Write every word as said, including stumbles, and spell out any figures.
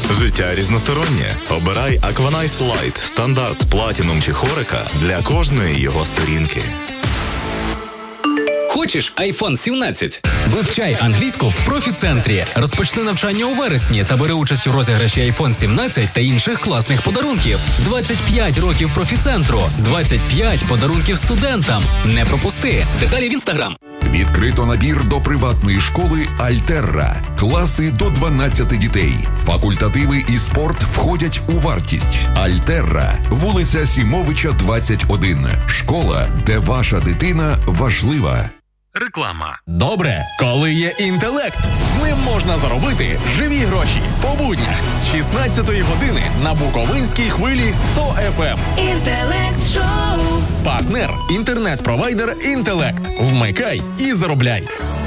Життя різностороннє. Обирай Aquanice Light, стандарт, платінум чи хорика для кожної його сторінки. Хочеш айфон сімнадцять? Вивчай англійську в профі-центрі. Розпочни навчання у вересні та бери участь у розіграші айфон сімнадцять та інших класних подарунків. двадцять п'ять років профі-центру. двадцять п'ять подарунків студентам. Не пропусти. Деталі в інстаграм. Відкрито набір до приватної школи «Альтерра». Класи до дванадцяти дітей. Факультативи і спорт входять у вартість. «Альтерра». Вулиця Сімовича, двадцять один. Школа, де ваша дитина важлива. Реклама. Добре, коли є інтелект. З ним можна заробити живі гроші. По буднях з шістнадцятої години на Буковинській хвилі сто еф ем. Інтелект-шоу. Партнер – інтернет-провайдер «Інтелект». Вмикай і заробляй.